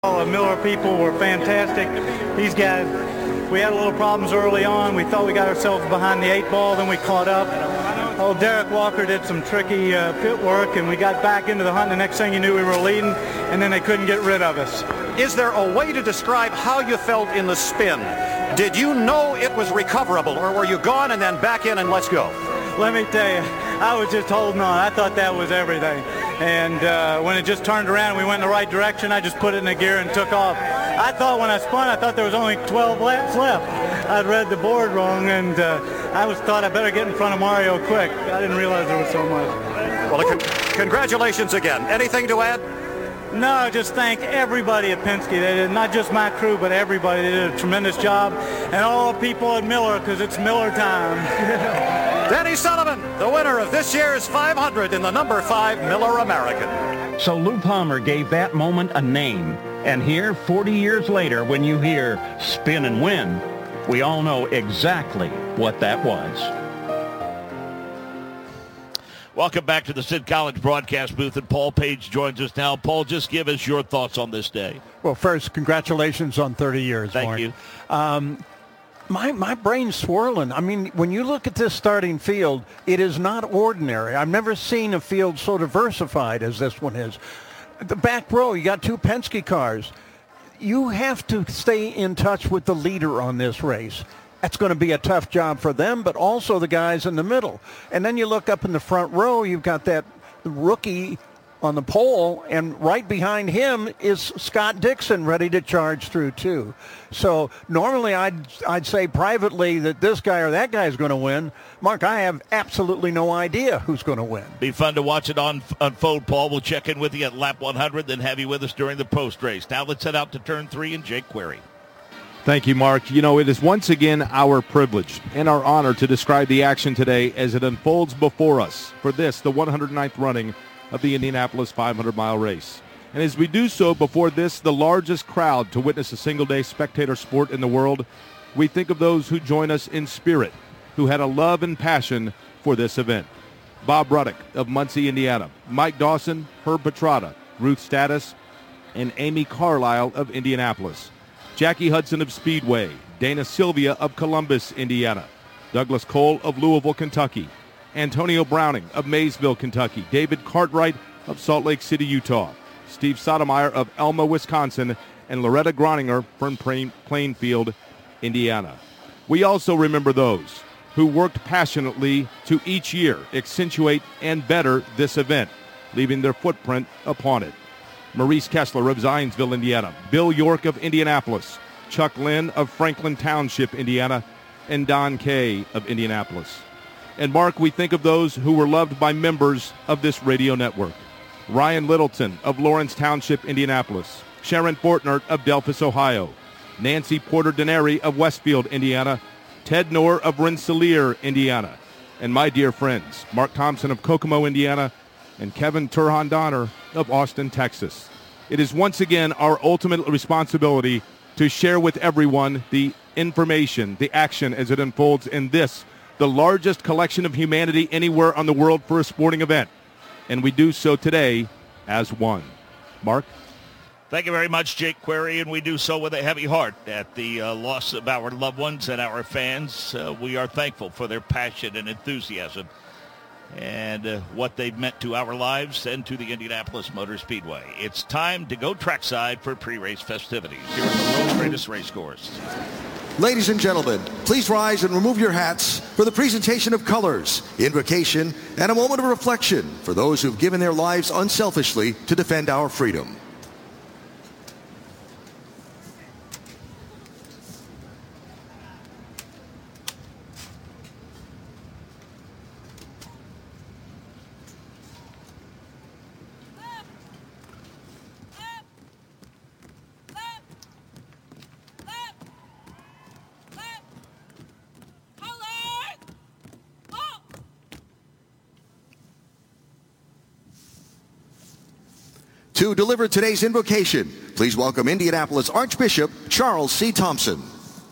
The Miller people were fantastic. These guys, we had a little problems early on. We thought we got ourselves behind the 8 ball, then we caught up. Oh, Derek Walker did some tricky pit work, and we got back into the hunt. The next thing you knew, we were leading, and then they couldn't get rid of us. Is there a way to describe how you felt in the spin? Did you know it was recoverable, or were you gone and then back in and let's go? Let me tell you, I was just holding on. I thought that was everything. And when it just turned around, we went in the right direction. I just put it in the gear and took off. I thought when I spun, I thought there was only 12 laps left. I'd read the board wrong, and I thought I better get in front of Mario quick. I didn't realize there was so much. Well, congratulations again. Anything to add? No, just thank everybody at Penske. They did, not just my crew, but everybody. They did a tremendous job. And all people at Miller, because it's Miller time. Danny Sullivan, the winner of this year's 500 in the number 5 Miller American. So Lou Palmer gave that moment a name. And here, 40 years later, when you hear spin and win, we all know exactly what that was. Welcome back to the Sid College broadcast booth, and Paul Page joins us now. Paul, just give us your thoughts on this day. Well, first, congratulations on 30 years, Thank Mark. you. My brain's swirling. I mean, when you look at this starting field, it is not ordinary. I've never seen a field so diversified as this one is. The back row, you got 2 Penske cars. You have to stay in touch with the leader on this race. That's going to be a tough job for them, but also the guys in the middle. And then you look up in the front row, you've got that rookie on the pole, and right behind him is Scott Dixon ready to charge through too. So normally I'd say privately that this guy or that guy is going to win. Mark, I have absolutely no idea who's going to win. Be fun to watch it unfold, Paul. We'll check in with you at lap 100, then have you with us during the post-race. Now let's head out to turn 3 and Jake Query. Thank you, Mark. You know, it is once again our privilege and our honor to describe the action today as it unfolds before us for this, the 109th running of the Indianapolis 500-mile race. And as we do so before this, the largest crowd to witness a single-day spectator sport in the world, we think of those who join us in spirit, who had a love and passion for this event. Bob Ruddock of Muncie, Indiana, Mike Dawson, Herb Petrata, Ruth Status, and Amy Carlisle of Indianapolis. Jackie Hudson of Speedway, Dana Sylvia of Columbus, Indiana, Douglas Cole of Louisville, Kentucky, Antonio Browning of Maysville, Kentucky, David Cartwright of Salt Lake City, Utah, Steve Sotomayor of Elma, Wisconsin, and Loretta Groninger from Plainfield, Indiana. We also remember those who worked passionately to each year accentuate and better this event, leaving their footprint upon it. Maurice Kessler of Zionsville, Indiana, Bill York of Indianapolis, Chuck Lynn of Franklin Township, Indiana, and Don Kay of Indianapolis. And Mark, we think of those who were loved by members of this radio network. Ryan Littleton of Lawrence Township, Indianapolis, Sharon Fortner of Delphus, Ohio, Nancy Porter Denary of Westfield, Indiana, Ted Knorr of Rensselaer, Indiana, and my dear friends, Mark Thompson of Kokomo, Indiana, and Kevin Turhan Donner of Austin, Texas. It is once again our ultimate responsibility to share with everyone the information, the action as it unfolds in this, the largest collection of humanity anywhere on the world for a sporting event. And we do so today as one. Mark? Thank you very much, Jake Query, and we do so with a heavy heart at the loss of our loved ones and our fans. We are thankful for their passion and enthusiasm and what they've meant to our lives and to the Indianapolis Motor Speedway. It's time to go trackside for pre-race festivities here at the world's greatest race course. Ladies and gentlemen, please rise and remove your hats for the presentation of colors, invocation, and a moment of reflection for those who've given their lives unselfishly to defend our freedom. To deliver today's invocation, please welcome Indianapolis Archbishop Charles C. Thompson.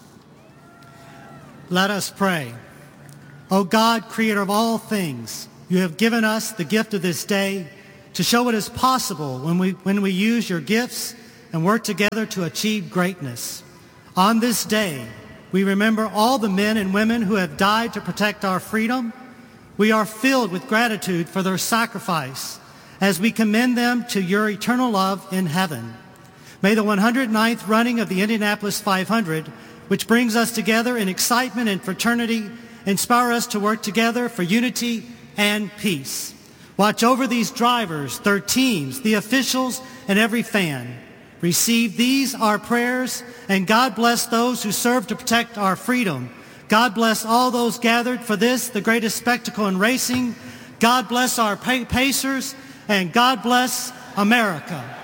Let us pray. O God, creator of all things, you have given us the gift of this day to show what is possible when we use your gifts and work together to achieve greatness. On this day, we remember all the men and women who have died to protect our freedom. We are filled with gratitude for their sacrifice as we commend them to your eternal love in heaven. May the 109th running of the Indianapolis 500, which brings us together in excitement and fraternity, inspire us to work together for unity and peace. Watch over these drivers, their teams, the officials, and every fan. Receive these, our prayers, and God bless those who serve to protect our freedom. God bless all those gathered for this, the greatest spectacle in racing. God bless our pacers, and God bless America.